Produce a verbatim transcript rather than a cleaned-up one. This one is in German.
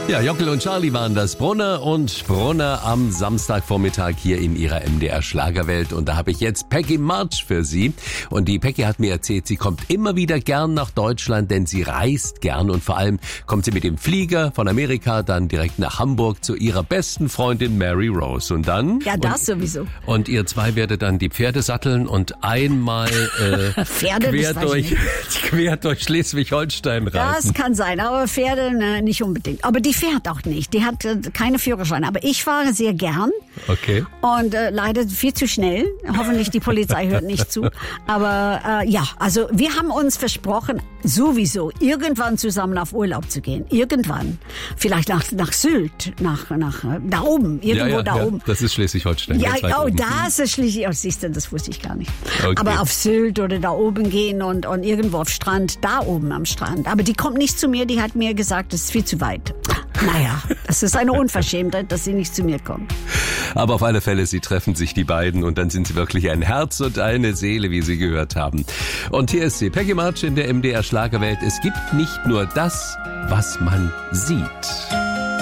Ja, Jockel und Charlie waren das. Brunner und Brunner am Samstagvormittag hier in ihrer M D R Schlagerwelt. Und da habe ich jetzt Peggy March für Sie. Und die Peggy hat mir erzählt, sie kommt immer wieder gern nach Deutschland, denn sie reist gern. Und vor allem kommt sie mit dem Flieger von Amerika dann direkt nach Hamburg zu ihrer besten Freundin Mary Rose. Und dann... Ja, das und, sowieso. Und ihr zwei werdet dann die Pferde satteln und einmal äh, Pferde, quer, das durch, quer durch Schleswig-Holstein reisen. Das kann sein, aber Pferde ne, nicht unbedingt. Aber die fährt auch nicht. Die hat äh, keine Führerschein. Aber ich fahre sehr gern. Okay. Und äh, leider viel zu schnell. Hoffentlich die Polizei hört nicht zu. Aber äh, ja, also wir haben uns versprochen, sowieso irgendwann zusammen auf Urlaub zu gehen. Irgendwann. Vielleicht nach, nach Sylt, nach, nach da oben, irgendwo ja, ja, da ja. oben. Das ist Schleswig-Holstein. Ja, oh, oben. das ist Schleswig-Holstein. Siehst du, das wusste ich gar nicht. Okay. Aber auf Sylt oder da oben gehen und, und irgendwo auf Strand, da oben am Strand. Aber die kommt nicht zu mir, die hat mir gesagt, das ist viel zu weit. Naja, das ist eine Unverschämtheit, dass sie nicht zu mir kommt. Aber auf alle Fälle, sie treffen sich die beiden und dann sind sie wirklich ein Herz und eine Seele, wie Sie gehört haben. Und hier ist sie, Peggy March in der M D R Schlagerwelt. Es gibt nicht nur das, was man sieht.